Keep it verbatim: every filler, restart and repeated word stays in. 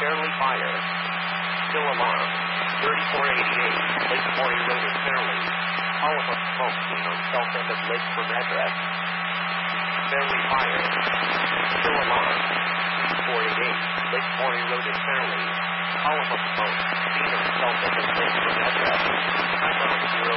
Fairly Fire. Still alarm. thirty-four eighty-eight. Lake Quarry Road in Fairly. Column of smoke seen on south end of Lake from address. Fairly Fire. Still alarm. four eighty-eight. Lake Quarry Road in Fairly. Column of smoke seen on south end of Lake from address. Time out zero